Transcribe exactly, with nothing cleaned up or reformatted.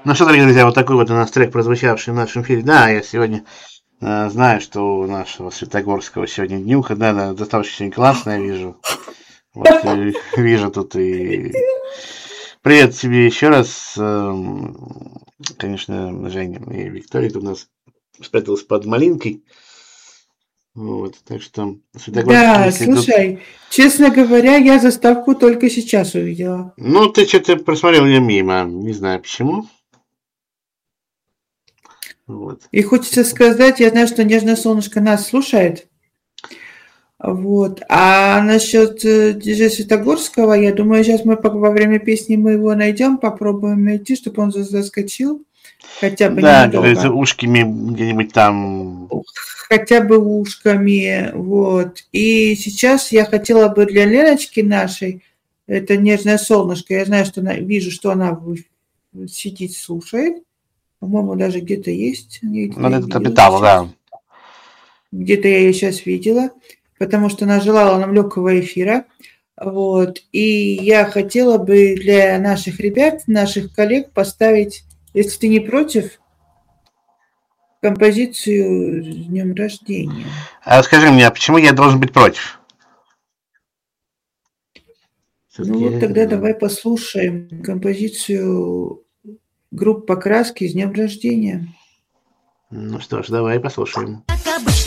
Ну что, дорогие друзья, вот такой вот у нас трек, прозвучавший в нашем эфире. Да, я сегодня э, знаю, что у нашего Светогорского сегодня днюха, да, да, достаточно сегодня классная, вижу. Вот э, вижу тут и... Привет тебе еще раз. эм, Конечно, Женя и Виктория тут у нас спряталась под малинкой. Вот, так что Светогорский, Да, если тут... слушай, честно говоря, я заставку только сейчас увидела. Ну, ты что-то просмотрел ее мимо, не знаю почему. Вот. И хочется сказать, я знаю, что нежное солнышко нас слушает. Вот. А насчет э, диджея Светогорского, я думаю, сейчас мы во время песни мы его найдем, попробуем найти, чтобы он заскочил хотя бы Да, как говорится, ненадолго. ушками где-нибудь там. Хотя бы ушками, вот. И сейчас я хотела бы для Леночки нашей, это нежное солнышко, я знаю, что она, вижу, что она сидит, слушает, по-моему, даже где-то есть, я Ну, ее это видела обитала, сейчас, да. где-то я ее сейчас видела, потому что она желала нам легкого эфира, вот. И я хотела бы для наших ребят, наших коллег поставить, если ты не против, композицию с днем рождения. А скажи мне, а почему я должен быть против? Ну Все-таки, вот тогда давай послушаем композицию группы «Краски» с днем рождения. ну что ж, давай послушаем.